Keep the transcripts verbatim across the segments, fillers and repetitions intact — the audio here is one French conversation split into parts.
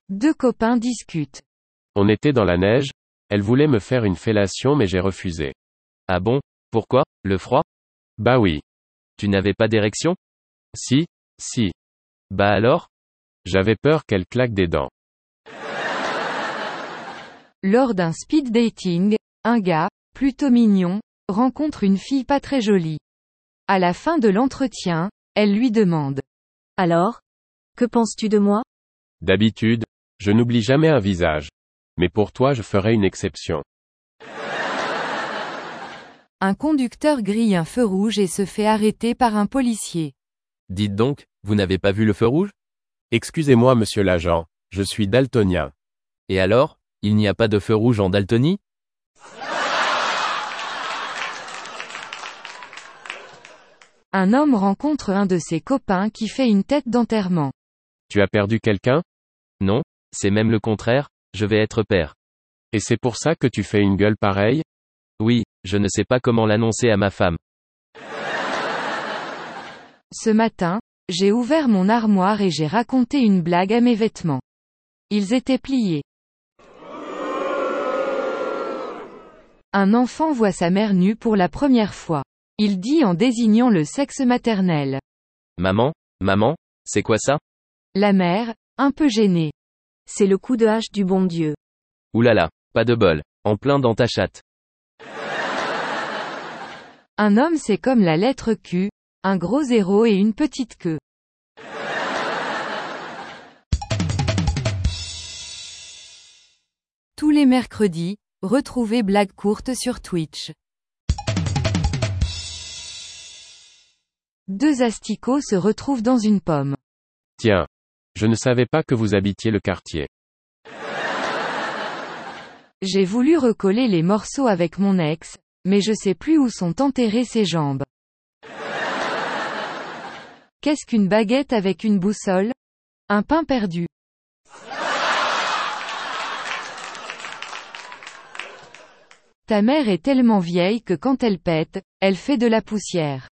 Deux copains discutent. On était dans la neige, elle voulait me faire une fellation mais j'ai refusé. Ah bon? Pourquoi? Le froid? Bah oui. Tu n'avais pas d'érection? Si, si. Bah alors? J'avais peur qu'elle claque des dents. Lors d'un speed dating, un gars, plutôt mignon, rencontre une fille pas très jolie. À la fin de l'entretien, elle lui demande. Alors? Que penses-tu de moi? D'habitude, je n'oublie jamais un visage. Mais pour toi je ferai une exception. Un conducteur grille un feu rouge et se fait arrêter par un policier. Dites donc, vous n'avez pas vu le feu rouge? Excusez-moi monsieur l'agent, je suis daltonien. Et alors, il n'y a pas de feu rouge en Daltonie? Un homme rencontre un de ses copains qui fait une tête d'enterrement. Tu as perdu quelqu'un? Non, c'est même le contraire, je vais être père. Et c'est pour ça que tu fais une gueule pareille? Oui, je ne sais pas comment l'annoncer à ma femme. Ce matin, j'ai ouvert mon armoire et j'ai raconté une blague à mes vêtements. Ils étaient pliés. Un enfant voit sa mère nue pour la première fois. Il dit en désignant le sexe maternel. Maman, maman, c'est quoi ça? La mère, un peu gênée. C'est le coup de hache du bon Dieu. Oulala, pas de bol, en plein dans ta chatte. Un homme c'est comme la lettre Q, un gros zéro et une petite queue. Tous les mercredis, retrouvez Blague courte sur Twitch. Deux asticots se retrouvent dans une pomme. Tiens. Je ne savais pas que vous habitiez le quartier. J'ai voulu recoller les morceaux avec mon ex, mais je sais plus où sont enterrées ses jambes. Qu'est-ce qu'une baguette avec une boussole? Un pain perdu. Ta mère est tellement vieille que quand elle pète, elle fait de la poussière.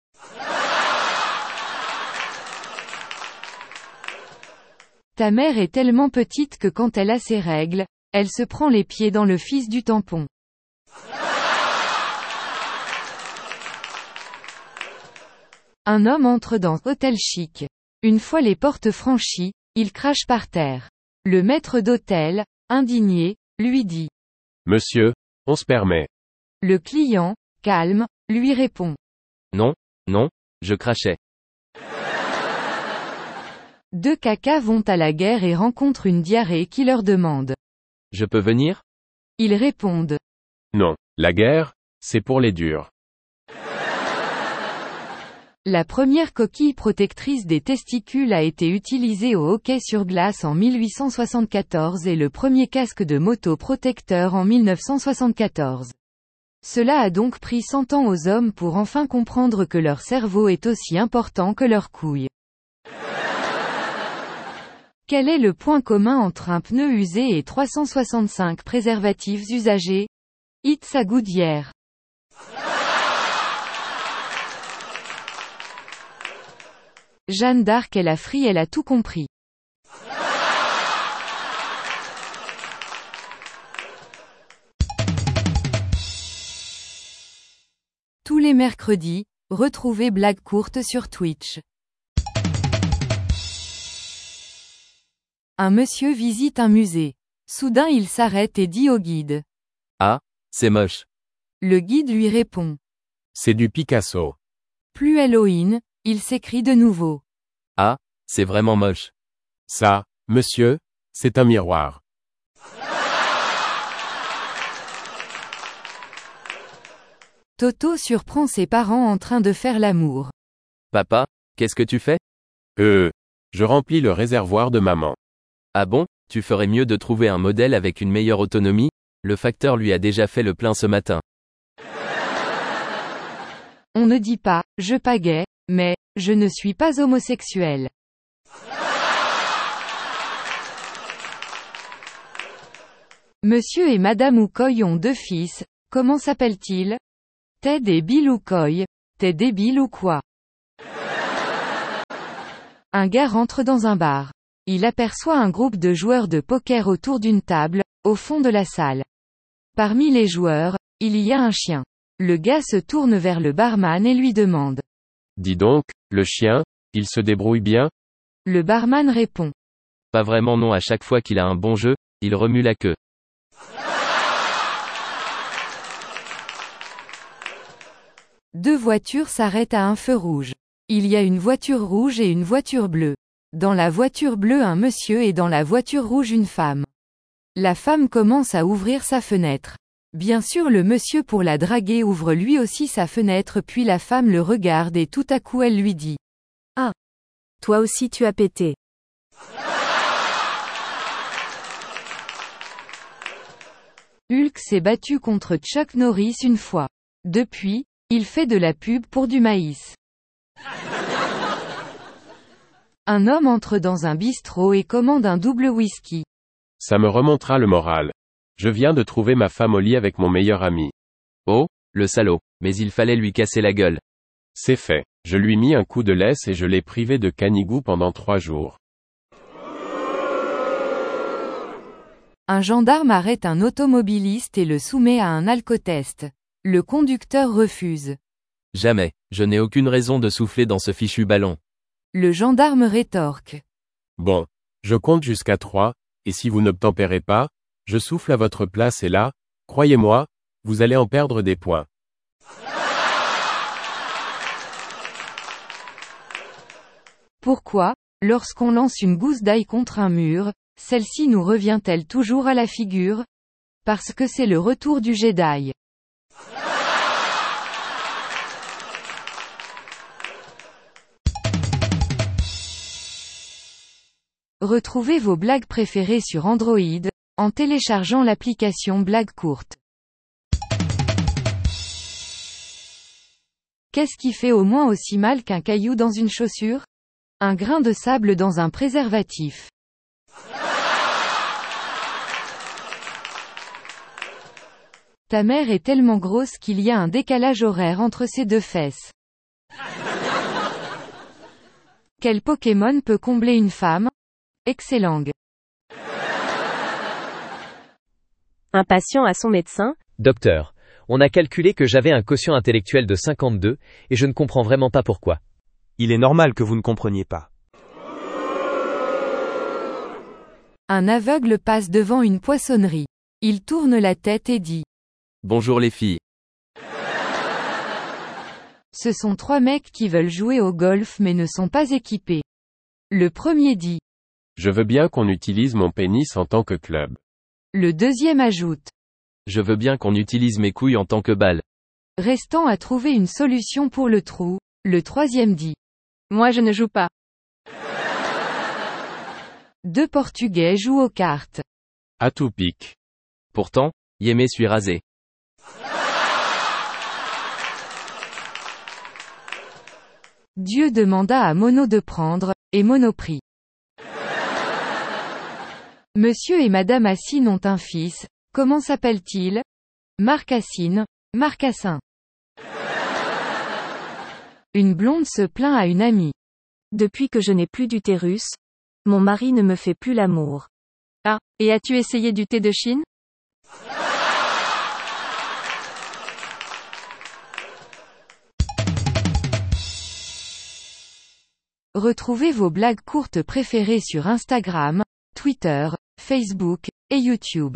Ta mère est tellement petite que quand elle a ses règles, elle se prend les pieds dans le fils du tampon. Un homme entre dans hôtel chic. Une fois les portes franchies, il crache par terre. Le maître d'hôtel, indigné, lui dit. Monsieur, on se permet. Le client, calme, lui répond. Non, non, je crachais. Deux cacas vont à la guerre et rencontrent une diarrhée qui leur demande. Je peux venir? Ils répondent. Non, la guerre, c'est pour les durs. La première coquille protectrice des testicules a été utilisée au hockey sur glace en mille huit cent soixante-quatorze et le premier casque de moto protecteur en mille neuf cent soixante-quatorze. Cela a donc pris cent ans aux hommes pour enfin comprendre que leur cerveau est aussi important que leurs couilles. Quel est le point commun entre un pneu usé et trois cent soixante-cinq préservatifs usagés? It's a Goodyear. Jeanne d'Arc elle a fri elle a tout compris. Tous les mercredis, retrouvez Blague courte sur Twitch. Un monsieur visite un musée. Soudain il s'arrête et dit au guide. Ah, c'est moche. Le guide lui répond. C'est du Picasso. Plus Halloween, il s'écrie de nouveau. Ah, c'est vraiment moche. Ça, monsieur, c'est un miroir. Toto surprend ses parents en train de faire l'amour. Papa, qu'est-ce que tu fais? Euh, je remplis le réservoir de maman. Ah bon, tu ferais mieux de trouver un modèle avec une meilleure autonomie, le facteur lui a déjà fait le plein ce matin. On ne dit pas, je pagaie, mais, je ne suis pas homosexuel. Monsieur et Madame Oukoy ont deux fils, comment s'appellent-ils? Ted et Bill Oukoy. T'es débile ou quoi? Un gars rentre dans un bar. Il aperçoit un groupe de joueurs de poker autour d'une table, au fond de la salle. Parmi les joueurs, il y a un chien. Le gars se tourne vers le barman et lui demande. Dis donc, le chien, il se débrouille bien? Le barman répond. Pas vraiment non, à chaque fois qu'il a un bon jeu, il remue la queue. Deux voitures s'arrêtent à un feu rouge. Il y a une voiture rouge et une voiture bleue. Dans la voiture bleue un monsieur et dans la voiture rouge une femme. La femme commence à ouvrir sa fenêtre. Bien sûr le monsieur pour la draguer ouvre lui aussi sa fenêtre puis la femme le regarde et tout à coup elle lui dit. Ah. Toi aussi tu as pété. Hulk s'est battu contre Chuck Norris une fois. Depuis, il fait de la pub pour du maïs. Un homme entre dans un bistrot et commande un double whisky. Ça me remontera le moral. Je viens de trouver ma femme au lit avec mon meilleur ami. Oh, le salaud, mais il fallait lui casser la gueule. C'est fait. Je lui mis un coup de laisse et je l'ai privé de canigou pendant trois jours. Un gendarme arrête un automobiliste et le soumet à un alcotest. Le conducteur refuse. Jamais, je n'ai aucune raison de souffler dans ce fichu ballon. Le gendarme rétorque. Bon. Je compte jusqu'à trois, et si vous n'obtempérez pas, je souffle à votre place et là, croyez-moi, vous allez en perdre des points. Pourquoi, lorsqu'on lance une gousse d'ail contre un mur, celle-ci nous revient-elle toujours à la figure? Parce que c'est le retour du Jedi. Retrouvez vos blagues préférées sur Android, en téléchargeant l'application Blagues courtes. Qu'est-ce qui fait au moins aussi mal qu'un caillou dans une chaussure? Un grain de sable dans un préservatif. Ta mère est tellement grosse qu'il y a un décalage horaire entre ses deux fesses. Quel Pokémon peut combler une femme? Excellent. Un patient à son médecin. Docteur, on a calculé que j'avais un quotient intellectuel de cinquante-deux, et je ne comprends vraiment pas pourquoi. Il est normal que vous ne compreniez pas. Un aveugle passe devant une poissonnerie. Il tourne la tête et dit. Bonjour les filles. Ce sont trois mecs qui veulent jouer au golf mais ne sont pas équipés. Le premier dit. Je veux bien qu'on utilise mon pénis en tant que club. Le deuxième ajoute. Je veux bien qu'on utilise mes couilles en tant que balle. Restant à trouver une solution pour le trou, le troisième dit. Moi je ne joue pas. Deux Portugais jouent aux cartes. À tout pique. Pourtant, Yémé suis rasé. Dieu demanda à Mono de prendre, et Mono prit. Monsieur et Madame Assine ont un fils, comment s'appelle-t-il? Marcassine, Marcassin. Une blonde se plaint à une amie. Depuis que je n'ai plus d'utérus, mon mari ne me fait plus l'amour. Ah, et as-tu essayé du thé de Chine? Retrouvez vos blagues courtes préférées sur Instagram, Twitter, Facebook, et YouTube.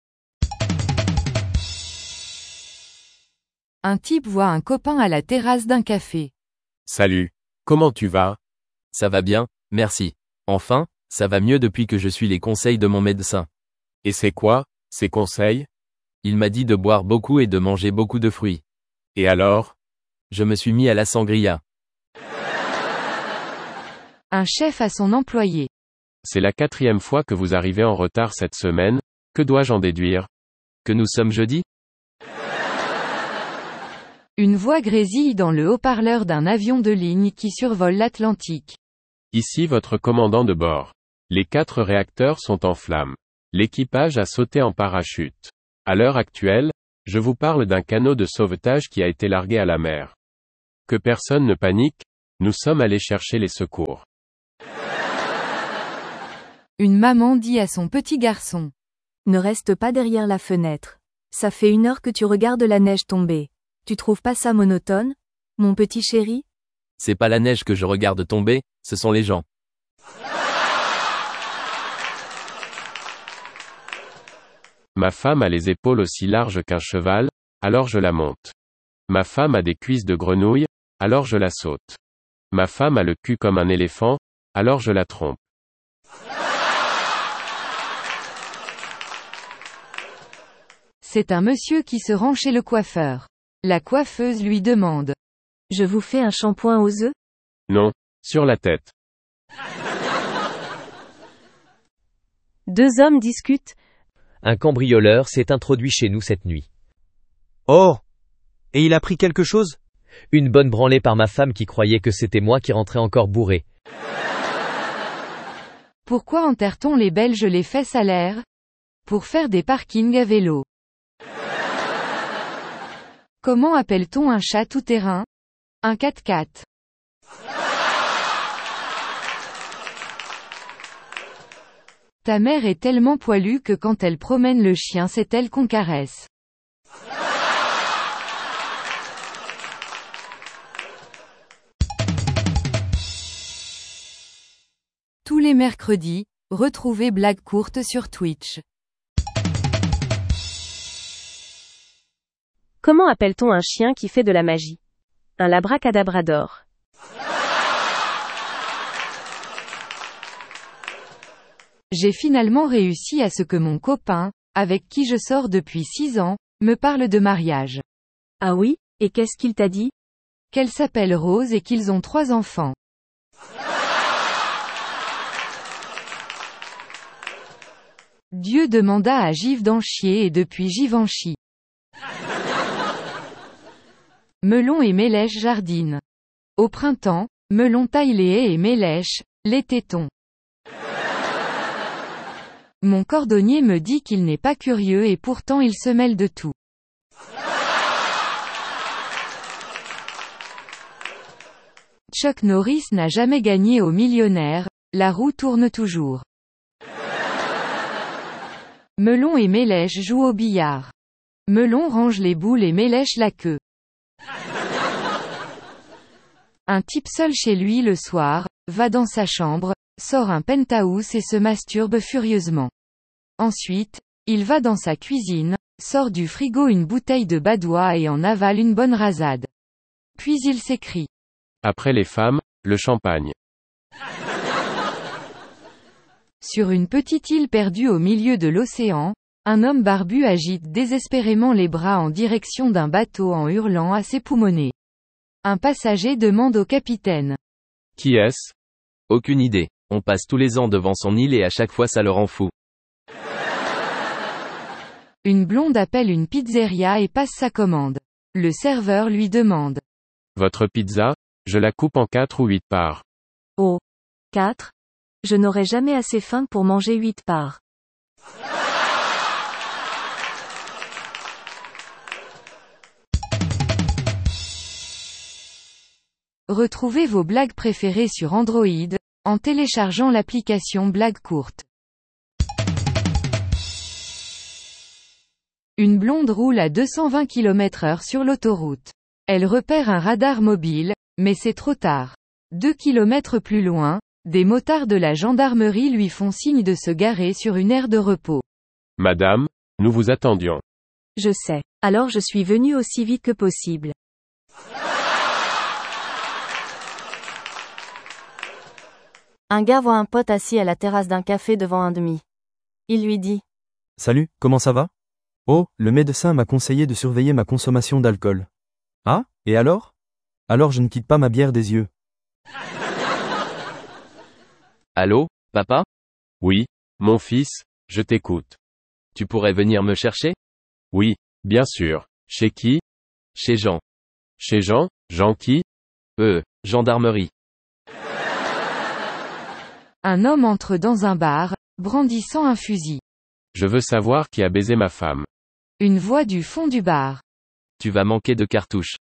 Un type voit un copain à la terrasse d'un café. Salut. Comment tu vas? Ça va bien, merci. Enfin, ça va mieux depuis que je suis les conseils de mon médecin. Et c'est quoi, ces conseils? Il m'a dit de boire beaucoup et de manger beaucoup de fruits. Et alors? Je me suis mis à la sangria. Un chef à son employé. C'est la quatrième fois que vous arrivez en retard cette semaine, que dois-je en déduire? Que nous sommes jeudi? Une voix grésille dans le haut-parleur d'un avion de ligne qui survole l'Atlantique. Ici votre commandant de bord. Les quatre réacteurs sont en flammes. L'équipage a sauté en parachute. À l'heure actuelle, je vous parle d'un canot de sauvetage qui a été largué à la mer. Que personne ne panique, nous sommes allés chercher les secours. Une maman dit à son petit garçon. Ne reste pas derrière la fenêtre. Ça fait une heure que tu regardes la neige tomber. Tu trouves pas ça monotone, mon petit chéri? C'est pas la neige que je regarde tomber, ce sont les gens. Ma femme a les épaules aussi larges qu'un cheval, alors je la monte. Ma femme a des cuisses de grenouille, alors je la saute. Ma femme a le cul comme un éléphant, alors je la trompe. C'est un monsieur qui se rend chez le coiffeur. La coiffeuse lui demande. Je vous fais un shampoing aux œufs? Non, sur la tête. Deux hommes discutent. Un cambrioleur s'est introduit chez nous cette nuit. Oh! Et il a pris quelque chose? Une bonne branlée par ma femme qui croyait que c'était moi qui rentrais encore bourré. Pourquoi enterre-t-on les Belges les fesses à l'air? Pour faire des parkings à vélo. Comment appelle-t-on un chat tout-terrain? Un quatre-quatre. Ta mère est tellement poilue que quand elle promène le chien c'est elle qu'on caresse. Tous les mercredis, retrouvez Blague Courte sur Twitch. Comment appelle-t-on un chien qui fait de la magie? Un labracadabrador. J'ai finalement réussi à ce que mon copain, avec qui je sors depuis six ans, me parle de mariage. Ah oui? Et qu'est-ce qu'il t'a dit? Qu'elle s'appelle Rose et qu'ils ont trois enfants. Dieu demanda à Givenchy et depuis Givenchy. Melon et Mélèche jardinent. Au printemps, Melon taille les haies et Mélèche, les tétons. Mon cordonnier me dit qu'il n'est pas curieux et pourtant il se mêle de tout. Chuck Norris n'a jamais gagné au millionnaire, la roue tourne toujours. Melon et Mélèche jouent au billard. Melon range les boules et Mélèche la queue. Un type seul chez lui le soir, va dans sa chambre, sort un penthouse et se masturbe furieusement. Ensuite, il va dans sa cuisine, sort du frigo une bouteille de badois et en avale une bonne rasade. Puis il s'écrie. Après les femmes, le champagne. Sur une petite île perdue au milieu de l'océan, un homme barbu agite désespérément les bras en direction d'un bateau en hurlant à ses poumonnets. Un passager demande au capitaine. Qui est-ce? Aucune idée. On passe tous les ans devant son île et à chaque fois ça le rend fou. Une blonde appelle une pizzeria et passe sa commande. Le serveur lui demande. Votre pizza? Je la coupe en quatre ou huit parts. Oh. Quatre? Je n'aurai jamais assez faim pour manger huit parts. Retrouvez vos blagues préférées sur Android, en téléchargeant l'application Blague Courte. Une blonde roule à deux cent vingt kilomètres heure sur l'autoroute. Elle repère un radar mobile, mais c'est trop tard. Deux kilomètres plus loin, des motards de la gendarmerie lui font signe de se garer sur une aire de repos. Madame, nous vous attendions. Je sais. Alors je suis venu aussi vite que possible. Un gars voit un pote assis à la terrasse d'un café devant un demi. Il lui dit. Salut, comment ça va? Oh, le médecin m'a conseillé de surveiller ma consommation d'alcool. Ah, et alors? Alors je ne quitte pas ma bière des yeux. Allô, papa? Oui, mon fils, je t'écoute. Tu pourrais venir me chercher? Oui, bien sûr. Chez qui? Chez Jean. Chez Jean? Jean qui? Euh, gendarmerie. Un homme entre dans un bar, brandissant un fusil. Je veux savoir qui a baisé ma femme. Une voix du fond du bar. Tu vas manquer de cartouches.